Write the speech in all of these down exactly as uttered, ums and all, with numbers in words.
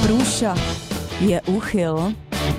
Průša je úchyl.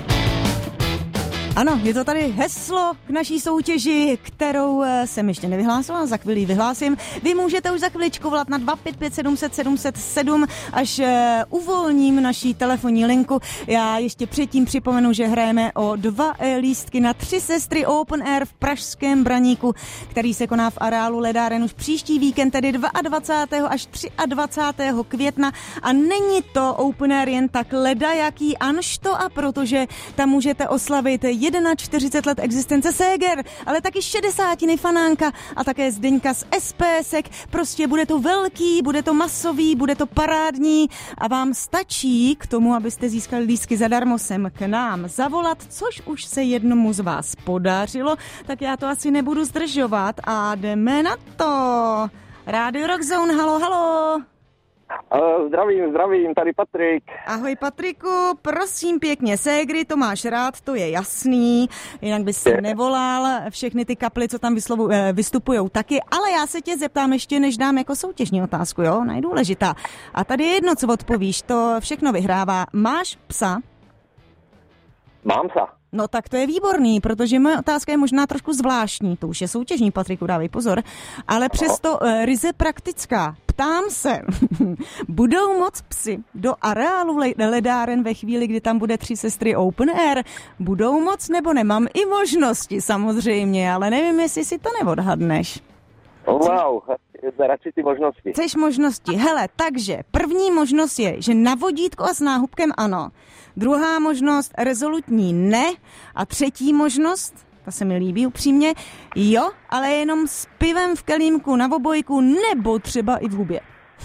Ano, je to tady heslo k naší soutěži, kterou jsem ještě nevyhlásila, za chvíli vyhlásím. Vy můžete už za chviličku volat na dva pět pět sedm set sedm set sedm, až uvolním naší telefonní linku. Já ještě předtím připomenu, že hrajeme o dva lístky na Tři sestry Open Air v pražském Braníku, který se koná v areálu Ledáren už příští víkend, tedy dvacátého druhého až dvacátého třetího května. A není to Open Air jen tak ledajaký anšto, a protože tam můžete oslavit čtyřicet jedna let existence Séger, ale taky šedesátiny Fanánka a také Zdeňka z SPSek. Prostě bude to velký, bude to masový, bude to parádní a vám stačí k tomu, abyste získali lístky zadarmo, sem k nám zavolat, což už se jednomu z vás podařilo, tak já to asi nebudu zdržovat a jdeme na to. Radio Rock Zone, halo, halo. Uh, zdravím, zdravím, tady Patrik. Ahoj Patriku, prosím pěkně, ségry to máš rád, to je jasný, jinak bys si nevolal, všechny ty kapely, co tam vyslovu, vystupujou taky, ale já se tě zeptám ještě, než dám jako soutěžní otázku, jo, nejdůležitá. A tady je jedno, co odpovíš, to všechno vyhrává. Máš psa? Mám psa. No tak to je výborný, protože moje otázka je možná trošku zvláštní, to už je soutěžní, Patriku, dávej pozor, ale přesto uh, ryze praktická. Ptám se, budou moc psy do areálu Ledáren ve chvíli, kdy tam bude Tři sestry Open Air? Budou moc nebo nemám i možnosti samozřejmě, ale nevím, jestli si to neodhadneš. Oh, wow, radši ty možnosti. Chceš možnosti? Hele, takže první možnost je, že na vodítko a s náhubkem ano. Druhá možnost rezolutní ne. A třetí možnost, ta se mi líbí upřímně, jo, ale jenom s pivem v kelímku na obojku nebo třeba i v hubě.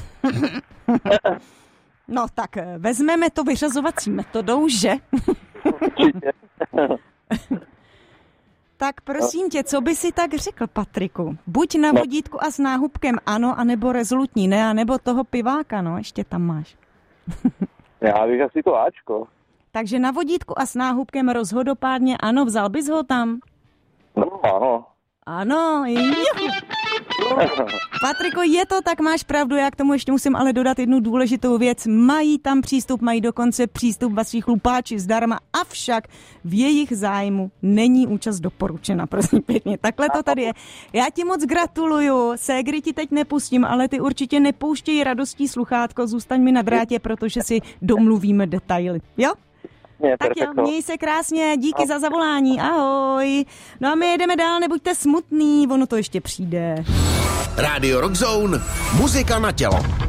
No tak vezmeme to vyřazovací metodou, že? Určitě. Tak prosím tě, co by si tak řekl, Patriku? Buď na vodítku a s náhubkem ano, anebo rezolutní ne, anebo toho piváka, no, ještě tam máš. Já bych asi to Ačko. Takže na vodítku a s náhubkem rozhodopádně ano, vzal bys ho tam? No, ano. Ano, juhu. Patriko, je to tak, máš pravdu, já k tomu ještě musím ale dodat jednu důležitou věc. Mají tam přístup, mají dokonce přístup vaší chlupáči zdarma, avšak v jejich zájmu není účast doporučena, prosím pěkně. Takhle to tady je. Já ti moc gratuluju, ségry ti teď nepustím, ale ty určitě nepouštěj radostí sluchátko, zůstaň mi na drátě, protože si domluvíme detaily, jo? Je, tak jo, měj se krásně, díky za zavolání, ahoj. No a my jedeme dál, nebuďte smutný, ono to ještě přijde. Radio Rock Zone, muzika na tělo.